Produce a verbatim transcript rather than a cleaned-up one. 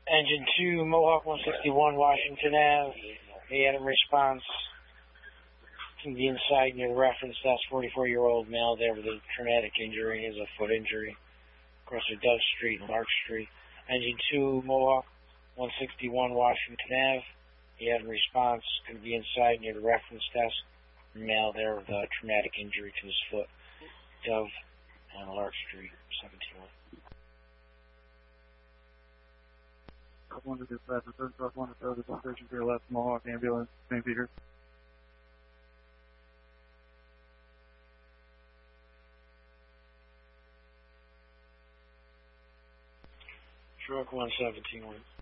Engine two, Mohawk one sixty-one, Washington Avenue. He had a response. Can be inside near the reference desk. forty-four-year-old male there with a traumatic injury. He has a foot injury. Across the Dove Street and Lark Street. Engine two, Mohawk one sixty-one, Washington Avenue. He had a response. Can be inside near the reference desk. Male there with a traumatic injury to his foot. Dove and Lark Street, seventeen one. One to dispatch, the third truck, one to third, this station for your left, Mohawk ambulance, Saint Peter. Truck one seventeen one.